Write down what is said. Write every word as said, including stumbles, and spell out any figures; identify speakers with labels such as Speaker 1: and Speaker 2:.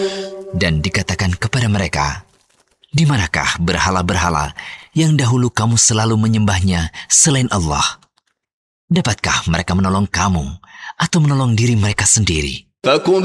Speaker 1: Dan dikatakan kepada mereka, di manakah berhala-berhala yang dahulu kamu selalu menyembahnya selain Allah? Dapatkah mereka menolong kamu atau menolong diri mereka sendiri?